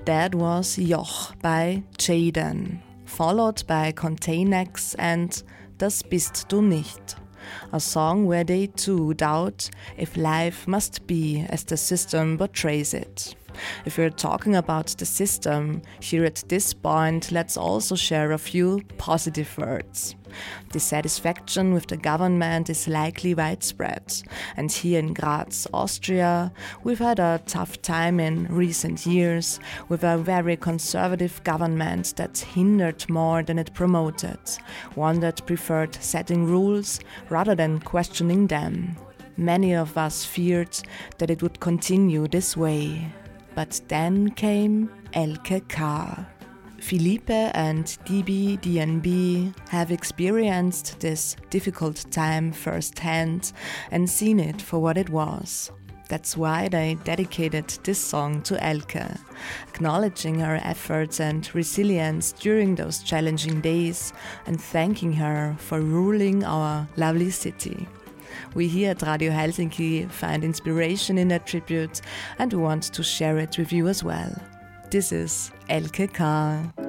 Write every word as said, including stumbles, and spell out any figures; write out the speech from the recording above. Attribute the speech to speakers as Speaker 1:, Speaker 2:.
Speaker 1: That was Joch by Jaden, followed by Containex and Das bist du nicht, a song where they too doubt if life must be as the system portrays it. If we're talking about the system, here at this point, let's also share a few positive words. Dissatisfaction with the government is likely widespread, and here in Graz, Austria, we've had a tough time in recent years with a very conservative government that hindered more than it promoted, one that preferred setting rules rather than questioning them. Many of us feared that it would continue this way. But then came Elke K. Philippe and D B D N B have experienced this difficult time firsthand and seen it for what it was. That's why they dedicated this song to Elke, acknowledging her efforts and resilience during those challenging days and thanking her for ruling our lovely city. We here at Radio Helsinki find inspiration in that tribute and we want to share it with you as well. This is Elke K.